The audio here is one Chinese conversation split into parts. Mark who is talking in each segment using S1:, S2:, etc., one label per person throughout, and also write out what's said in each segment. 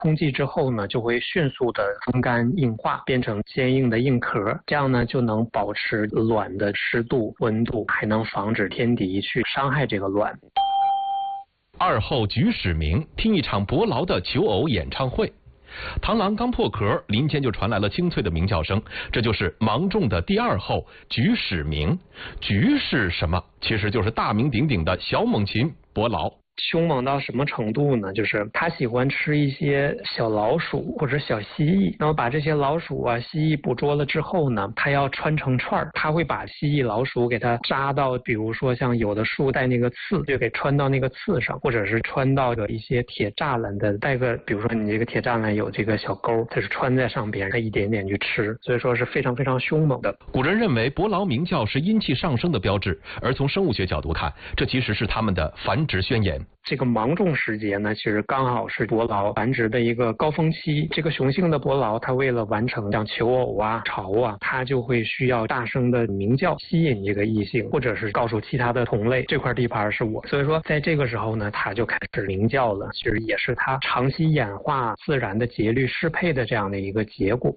S1: 空气之后呢，就会迅速的风干硬化，变成坚硬的硬壳，这样呢就能保持卵的湿度、温度，还能防止天敌去伤害这个卵。
S2: 2后举使鸣，听一场伯劳的求偶演唱会。螳螂刚破壳，林间就传来了清脆的鸣叫声，这就是芒种的第2后举使鸣。举是什么？其实就是大名鼎鼎的小猛禽伯劳。
S1: 凶猛到什么程度呢？就是它喜欢吃一些小老鼠或者小蜥蜴，那么把这些老鼠啊、蜥蜴捕捉了之后呢，它要穿成串儿，它会把蜥蜴、老鼠给它扎到，比如说像有的树带那个刺，就给穿到那个刺上，或者是穿到一些铁栅栏的，带个，比如说你这个铁栅栏有这个小钩，它是穿在上边，它一点点去吃，所以说是非常非常凶猛的。
S2: 古人认为伯劳鸣叫是阴气上升的标志，而从生物学角度看，这其实是它们的繁殖宣言。
S1: 这个芒种时节呢，其实刚好是伯劳繁殖的一个高峰期。这个雄性的伯劳，它为了完成像求偶啊、巢啊，它就会需要大声的鸣叫，吸引这个异性，或者是告诉其他的同类这块地盘是我。所以说，在这个时候呢，它就开始鸣叫了。其实也是它长期演化自然的节律适配的这样的一个结果。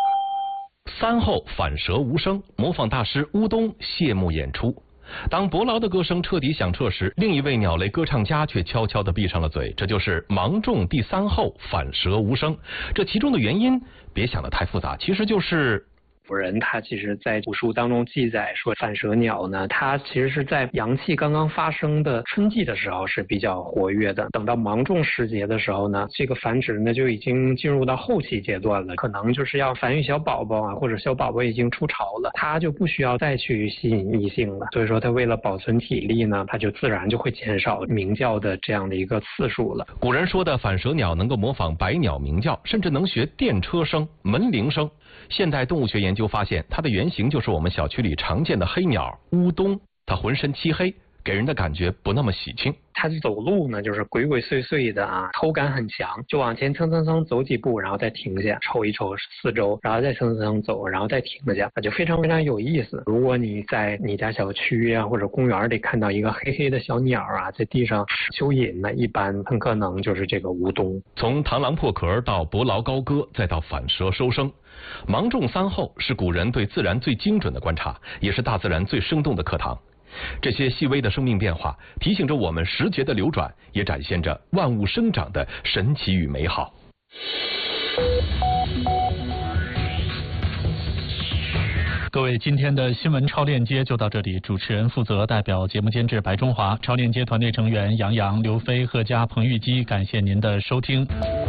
S2: 3后反舌无声，模仿大师乌冬谢幕演出。当伯劳的歌声彻底响彻时，另一位鸟类歌唱家却悄悄地闭上了嘴，这就是芒种第3后反舌无声。这其中的原因别想得太复杂，其实就是
S1: 古人他其实在古书当中记载说，反舌鸟呢，它其实是在阳气刚刚发生的春季的时候是比较活跃的。等到芒种时节的时候呢，这个繁殖呢就已经进入到后期阶段了，可能就是要繁育小宝宝啊，或者小宝宝已经出巢了，它就不需要再去吸引异性了。所以说，它为了保存体力呢，它就自然就会减少鸣叫的这样的一个次数了。
S2: 古人说的反舌鸟能够模仿百鸟鸣叫，甚至能学电车声、门铃声。现代动物学研究发现，它的原型就是我们小区里常见的黑鸟乌冬。它浑身漆黑，给人的感觉不那么喜庆。
S1: 它走路呢，就是鬼鬼祟祟的啊，偷感很强，就往前蹭蹭蹭走几步，然后再停下，瞅一瞅四周，然后再蹭蹭蹭走，然后再停下，就非常非常有意思。如果你在你家小区啊或者公园里看到一个黑黑的小鸟啊，在地上蚯蚓呢，一般很可能就是这个乌冬。
S2: 从螳螂破壳到伯劳高歌，再到反舌收声，芒种3后是古人对自然最精准的观察，也是大自然最生动的课堂。这些细微的生命变化提醒着我们时节的流转，也展现着万物生长的神奇与美好。
S3: 各位，今天的新闻超链接就到这里，主持人负责，代表节目监制白中华，超链接团队成员杨洋、刘飞、贺佳、彭玉基，感谢您的收听。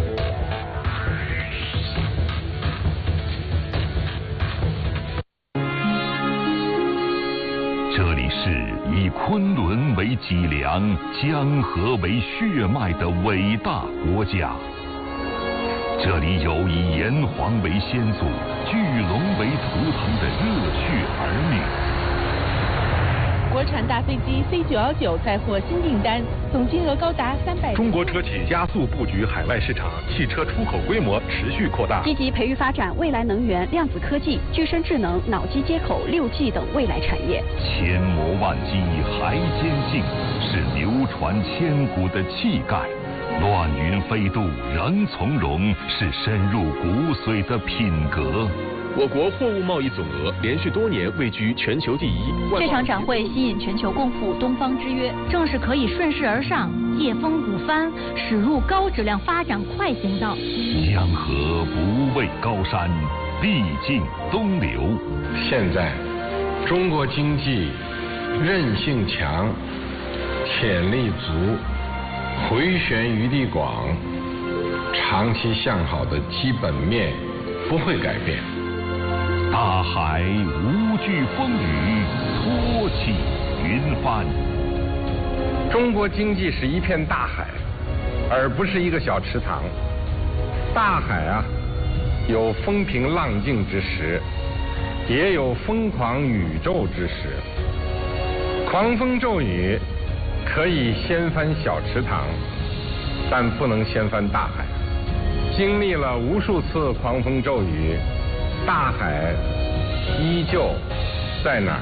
S4: 这里是以昆仑为脊梁、江河为血脉的伟大国家。这里有以炎黄为先祖、巨龙为图腾的热血儿女。
S5: 国产大飞机 C919 载获新订单，总金额高达300。
S6: 中国车企加速布局海外市场，汽车出口规模持续扩大。
S7: 积极培育发展未来能源、量子科技、具身智能、脑机接口、6G 等未来产业。
S4: 千磨万击还坚劲，是流传千古的气概。乱云飞渡仍从容，是深入骨髓的品格。
S6: 我国货物贸易总额连续多年位居全球第一。
S8: 这场展会吸引全球共赴东方之约，正是可以顺势而上、借风鼓帆，驶入高质量发展快行道。
S4: 江河不畏高山，必尽东流。
S9: 现在，中国经济韧性强，潜力足，回旋余地广，长期向好的基本面不会改变。
S4: 大海无惧风雨，托起云帆。
S9: 中国经济是一片大海，而不是一个小池塘。大海啊，有风平浪静之时，也有疯狂宇宙之时。狂风骤雨可以掀翻小池塘，但不能掀翻大海。经历了无数次狂风骤雨，大海依旧在哪儿？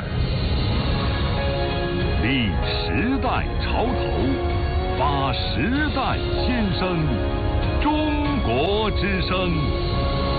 S4: 立时代潮头，发时代先声，中国之声